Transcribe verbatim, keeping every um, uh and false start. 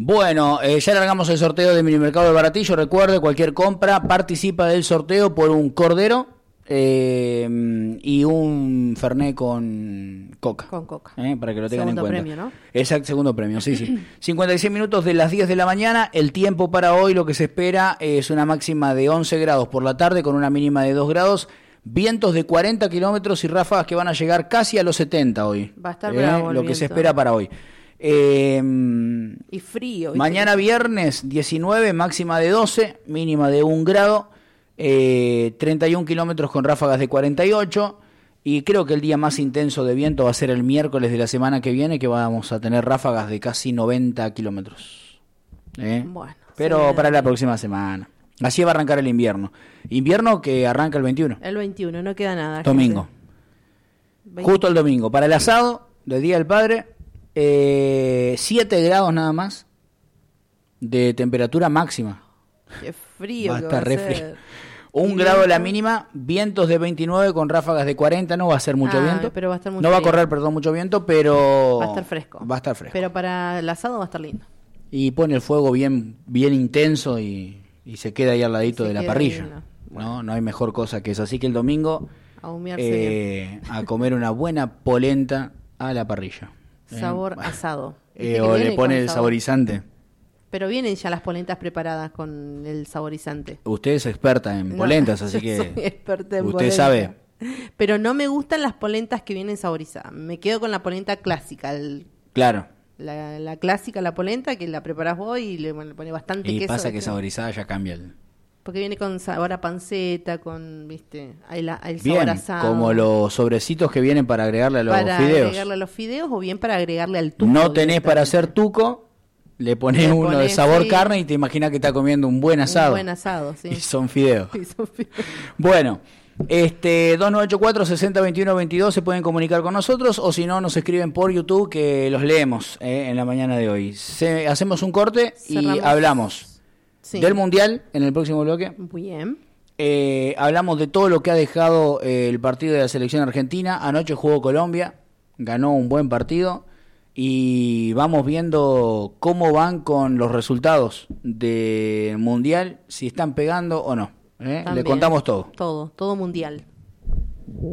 Bueno, eh, ya largamos el sorteo de Minimercado de Baratillo. Recuerde, cualquier compra participa del sorteo por un cordero eh, y un fernet con coca. Con coca. Eh, para que lo tengan Segundo en cuenta. premio, ¿no? Exacto, segundo premio, sí, sí. cincuenta y seis minutos de las diez de la mañana. El tiempo para hoy, lo que se espera es una máxima de once grados por la tarde con una mínima de dos grados. Vientos de cuarenta kilómetros y ráfagas que van a llegar casi a los setenta hoy. Va a estar eh, bravo el Lo que viento. se espera para hoy. Eh, Y frío. ¿viste? Mañana viernes diecinueve, máxima de doce, mínima de un grado, eh, treinta y un kilómetros con ráfagas de cuarenta y ocho, y creo que el día más intenso de viento va a ser el miércoles de la semana que viene, que vamos a tener ráfagas de casi noventa kilómetros. ¿Eh? Bueno, Pero sí, para la próxima semana. Así va a arrancar el invierno. Invierno que arranca el veintiuno. El veintiuno, no queda nada. Domingo. gente. Justo el domingo. Para el asado del Día del Padre, eh, siete grados nada más de temperatura máxima. Qué frío. Va a que estar va re a ser. frío. Un Y grado la viento. mínima, vientos de veintinueve con ráfagas de cuarenta, no va a ser mucho Ah, viento. pero va a estar muy no va a frío. correr, perdón, mucho viento, pero Va a estar fresco. Va a estar fresco. Pero para el asado va a estar lindo. Y pone el fuego bien bien intenso y, y se queda ahí al ladito Se de la queda parrilla. ahí, ¿no? No, no hay mejor cosa que eso. Así que el domingo A humearse eh, a comer una buena polenta a la parrilla. bien. Sabor Eh, bueno. asado. Eh, Viste que o viene le pone con el sabor. saborizante. Pero vienen ya las polentas preparadas con el saborizante. Usted es experta en No, polentas, así yo que soy experta en usted polenta. sabe. Pero no me gustan las polentas que vienen saborizadas. Me quedo con la polenta clásica. el- Claro. la, la clásica, la polenta, que la preparás vos y le, le pones bastante Y queso. pasa que ¿viste? saborizada ya cambia el... Porque viene con sabor a panceta, con, viste, hay la, el sabor Bien, asado. como los sobrecitos que vienen para agregarle a los para fideos. agregarle a los fideos o bien para agregarle al tuco. No tenés para hacer directamente. tuco, le ponés Le uno de ponés, sabor sí. carne y te imaginas que está comiendo un buen asado. Un buen asado, sí. Y son fideos. Y son fideos. Bueno, este dos nueve ocho cuatro, seis cero dos uno dos dos se pueden comunicar con nosotros o si no nos escriben por YouTube que los leemos eh, en la mañana de hoy. Se, hacemos un corte y Cerramos. hablamos Sí. del Mundial en el próximo bloque. Muy bien. Eh, hablamos de todo lo que ha dejado eh, el partido de la selección argentina. Anoche jugó Colombia, ganó un buen partido y vamos viendo cómo van con los resultados del Mundial, si están pegando o no. ¿eh? Le También. contamos todo. Todo, todo mundial.